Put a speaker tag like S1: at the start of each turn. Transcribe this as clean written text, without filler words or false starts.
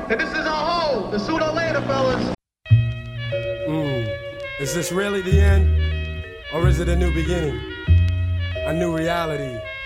S1: And this is our home. The sooner or later, fellas.
S2: Is this really the end? Or is it a new beginning? A new reality?